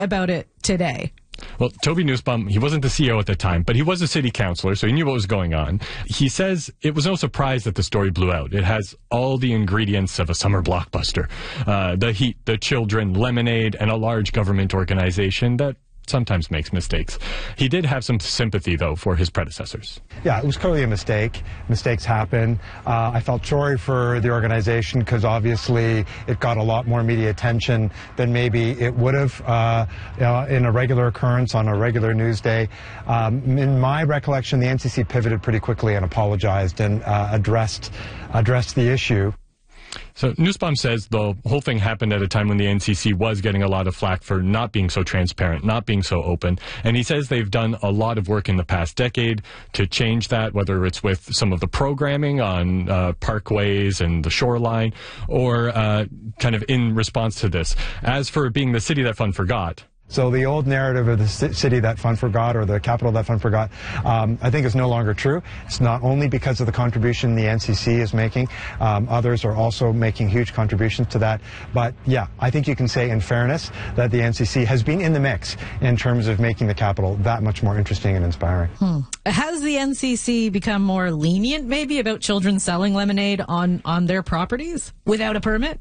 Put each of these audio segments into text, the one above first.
about it today? Well, Toby Nussbaum, he wasn't the CEO at the time, but he was a city councilor, so he knew what was going on. He says it was no surprise that the story blew out. It has all the ingredients of a summer blockbuster. The heat, the children, lemonade, and a large government organization that sometimes makes mistakes. He did have some sympathy, though, for his predecessors. Yeah, it was clearly a mistake. Mistakes happen. I felt sorry for the organization because obviously it got a lot more media attention than maybe it would have in a regular occurrence on a regular news day. In my recollection, the NCC pivoted pretty quickly and apologized and addressed the issue. So Nussbaum says the whole thing happened at a time when the NCC was getting a lot of flack for not being so transparent, not being so open. And he says they've done a lot of work in the past decade to change that, whether it's with some of the programming on parkways and the shoreline, or kind of in response to this. As for being the city that fun forgot, so the old narrative of the city that fun forgot, or the capital that fun forgot, I think is no longer true. It's not only because of the contribution the NCC is making. Others are also making huge contributions to that. But yeah, I think you can say in fairness that the NCC has been in the mix in terms of making the capital that much more interesting and inspiring. Has the NCC become more lenient maybe about children selling lemonade on their properties without a permit?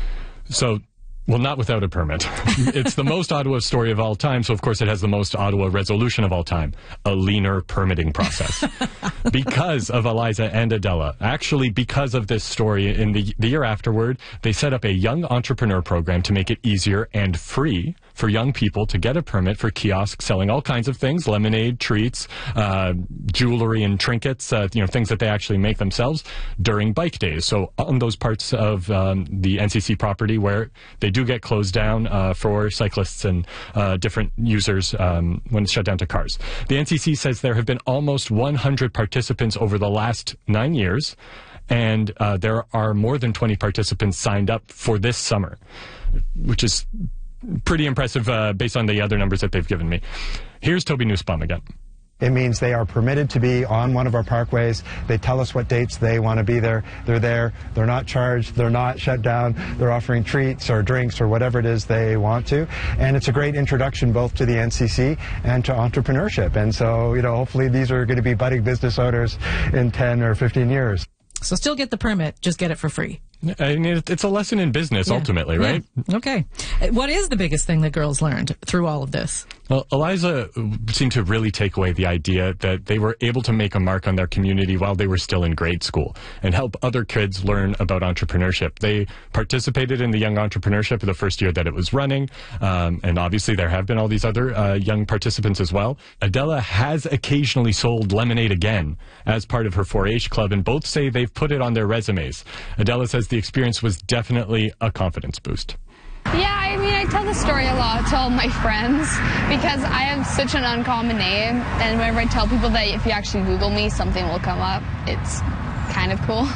Well, not without a permit. It's the most Ottawa story of all time, so of course it has the most Ottawa resolution of all time, a leaner permitting process. Because of Eliza and Adela, actually because of this story, in the year afterward, they set up a young entrepreneur program to make it easier and free for young people to get a permit for kiosks selling all kinds of things, lemonade, treats, jewelry and trinkets, things that they actually make themselves during bike days. So on those parts of the NCC property where they do get closed down for cyclists and different users when it's shut down to cars. The NCC says there have been almost 100 participants over the last 9 years, and there are more than 20 participants signed up for this summer, which is pretty impressive based on the other numbers that they've given me. Here's Toby Nussbaum again. It means they are permitted to be on one of our parkways. They tell us what dates they want to be there. They're there. They're not charged. They're not shut down. They're offering treats or drinks or whatever it is they want to. And it's a great introduction both to the NCC and to entrepreneurship. And so, hopefully these are going to be budding business owners in 10 or 15 years. So still get the permit, just get it for free. I mean, it's a lesson in business, ultimately, right? Yeah. Okay. What is the biggest thing that girls learned through all of this? Well, Eliza seemed to really take away the idea that they were able to make a mark on their community while they were still in grade school and help other kids learn about entrepreneurship. They participated in the Young Entrepreneurship the first year that it was running, and obviously there have been all these other young participants as well. Adela has occasionally sold lemonade again as part of her 4-H club, and both say they've put it on their resumes. Adela says the experience was definitely a confidence boost. Yeah, I mean, I tell the story a lot to all my friends because I have such an uncommon name, and whenever I tell people that if you actually Google me, something will come up, it's kind of cool.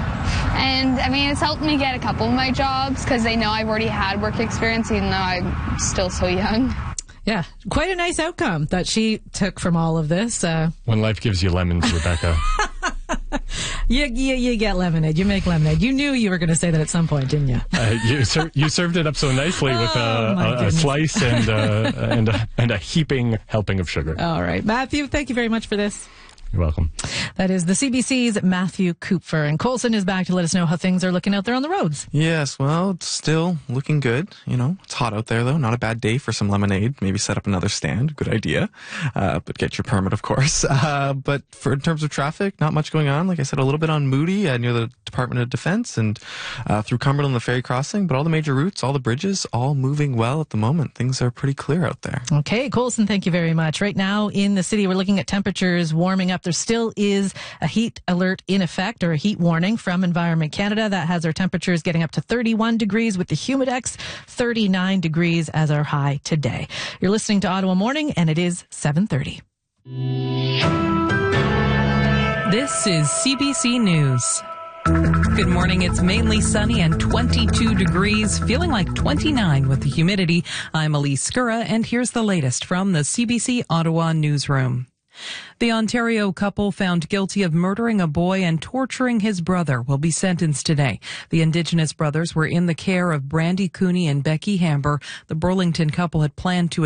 And, I mean, it's helped me get a couple of my jobs because they know I've already had work experience even though I'm still so young. Yeah, quite a nice outcome that she took from all of this. When life gives you lemons, Rebecca. You get lemonade. You make lemonade. You knew you were going to say that at some point, didn't you? You served it up so nicely with a slice and a heaping helping of sugar. All right. Matthew, thank you very much for this. You're welcome. That is the CBC's Matthew Kupfer. And Colson is back to let us know how things are looking out there on the roads. Yes, well, it's still looking good. It's hot out there, though. Not a bad day for some lemonade. Maybe set up another stand. Good idea. But get your permit, of course. But in terms of traffic, not much going on. Like I said, a little bit on Moody near the Department of Defense and through Cumberland, the ferry crossing. But all the major routes, all the bridges, all moving well at the moment. Things are pretty clear out there. Okay, Colson, thank you very much. Right now in the city, we're looking at temperatures warming up. There still is a heat alert in effect, or a heat warning from Environment Canada. That has our temperatures getting up to 31 degrees with the Humidex, 39 degrees as our high today. You're listening to Ottawa Morning, and it is 7:30. This is CBC News. Good morning. It's mainly sunny and 22 degrees, feeling like 29 with the humidity. I'm Elise Skura, and here's the latest from the CBC Ottawa newsroom. The Ontario couple found guilty of murdering a boy and torturing his brother will be sentenced today. The Indigenous brothers were in the care of Brandy Cooney and Becky Hamber. The Burlington couple had planned to